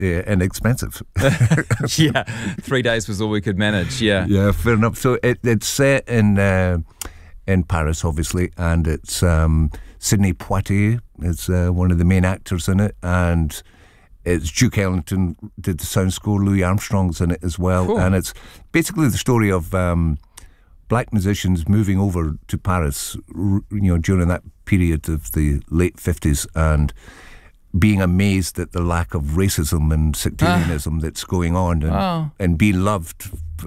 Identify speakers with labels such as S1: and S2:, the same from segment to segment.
S1: inexpensive.
S2: Yeah, 3 days was all we could manage. Yeah,
S1: yeah, fair enough. So it's set in Paris, obviously, and it's Sidney Poitier is one of the main actors in it, and it's Duke Ellington did the sound score. Louis Armstrong's in it as well,
S2: cool.
S1: And it's basically the story of black musicians moving over to Paris, during that period of the late 50s, and being amazed at the lack of racism and sectarianism that's going on, and being loved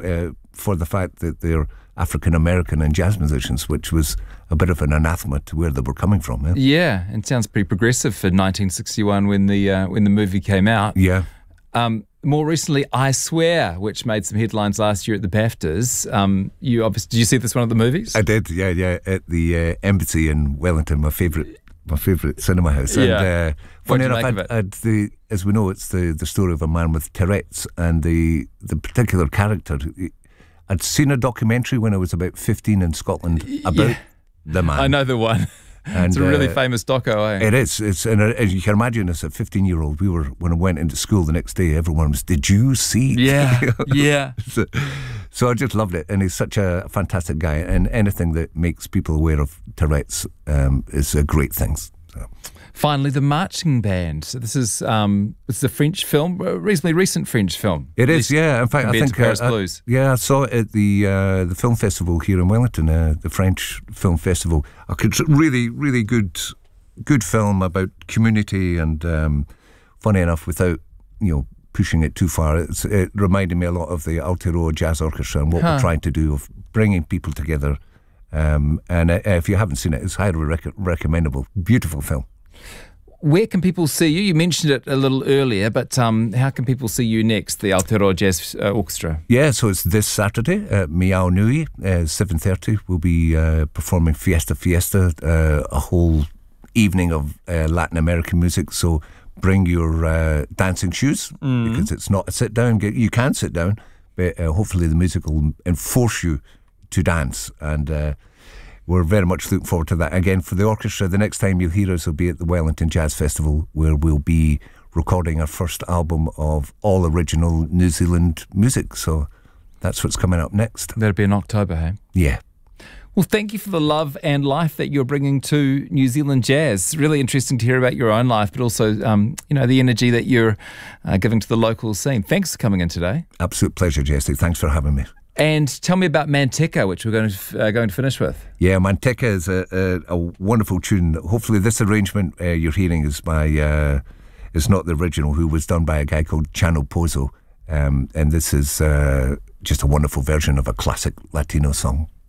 S1: for the fact that they're African American and jazz musicians, which was a bit of an anathema to where they were coming from.
S2: Yeah, and sounds pretty progressive for 1961 when the movie came out.
S1: Yeah.
S2: More recently, I Swear, which made some headlines last year at the BAFTAs. Did you see this one at the movies?
S1: I did, yeah, at the Embassy in Wellington, my favourite cinema house.
S2: Yeah.
S1: And funny enough, as we know, it's the story of a man with Tourette's, and the particular character. I'd seen a documentary when I was about 15 in Scotland about the man.
S2: I know the one. And, it's a really famous doco, eh?
S1: It is. And as you can imagine, as a 15-year-old, when I went into school the next day, everyone was, "Did you see?"
S2: Yeah, yeah.
S1: So I just loved it. And he's such a fantastic guy. And anything that makes people aware of Tourette's is a great thing. So.
S2: Finally, The Marching Band. So this is it's a French film, a reasonably recent French film.
S1: It is, yeah. In fact, I think
S2: Paris Blues.
S1: I saw it at the film festival here in Wellington, the French Film Festival. Really, really good film about community, and funny enough, without pushing it too far, it reminded me a lot of the Aotearoa Jazz Orchestra and what we're trying to do of bringing people together. And if you haven't seen it, it's highly recommendable. Beautiful film.
S2: Where can people see you? You mentioned it a little earlier, but how can people see you next, the Aotearoa Jazz Orchestra? Yeah,
S1: so it's this Saturday at Miao Nui, 7:30. We'll be performing Fiesta, a whole evening of Latin American music. So bring your dancing shoes, because it's not a sit-down. You can sit down, but hopefully the music will enforce you to dance, and we're very much looking forward to that. Again, for the orchestra, the next time you'll hear us will be at the Wellington Jazz Festival, where we'll be recording our first album of all original New Zealand music. So that's what's coming up next.
S2: That'll be in October, hey?
S1: Yeah.
S2: Well, thank you for the love and life that you're bringing to New Zealand jazz. It's really interesting to hear about your own life, but also, the energy that you're giving to the local scene. Thanks for coming in today.
S1: Absolute pleasure, Jesse. Thanks for having me.
S2: And tell me about Manteca, which we're going to finish with.
S1: Yeah, Manteca is a wonderful tune. Hopefully this arrangement you're hearing is is not the original, who was done by a guy called Chano Pozo. And this is just a wonderful version of a classic Latino song.